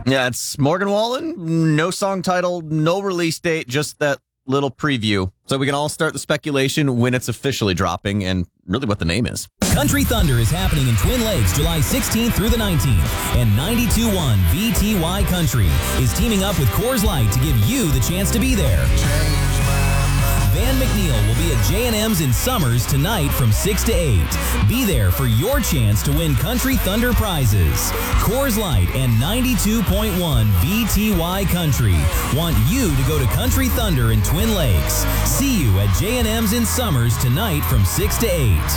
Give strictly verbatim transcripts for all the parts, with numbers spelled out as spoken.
Yeah, it's Morgan Wallen. No song title, no release date, just that little preview. So we can all start the speculation when it's officially dropping and really what the name is. Country Thunder is happening in Twin Lakes July sixteenth through the nineteenth, and ninety-two point one V T Y Country is teaming up with Coors Light to give you the chance to be there. Van McNeil will be at J and M's in Summers tonight from six to eight. Be there for your chance to win Country Thunder prizes. Coors Light and ninety-two point one V T Y Country want you to go to Country Thunder in Twin Lakes. See you at J and M's in Summers tonight from six to eight.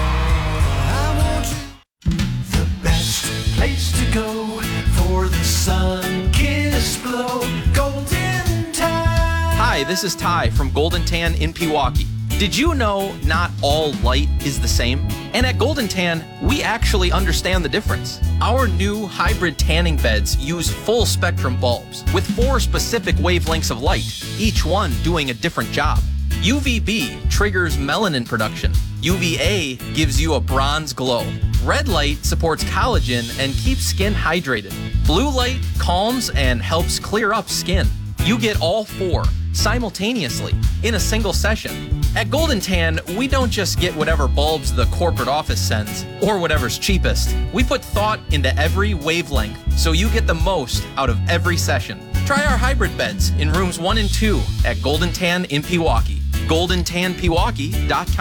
The best place to go for the sun-kissed blow. Golden Tan. Hi, this is Ty from Golden Tan in Pewaukee. Did you know not all light is the same? And at Golden Tan, we actually understand the difference. Our new hybrid tanning beds use full spectrum bulbs with four specific wavelengths of light, each one doing a different job. U V B triggers melanin production. U V A gives you a bronze glow. Red light supports collagen and keeps skin hydrated. Blue light calms and helps clear up skin. You get all four simultaneously in a single session. At Golden Tan, we don't just get whatever bulbs the corporate office sends or whatever's cheapest. We put thought into every wavelength so you get the most out of every session. Try our hybrid beds in rooms one and two at Golden Tan in Pewaukee. golden tan pewaukee dot com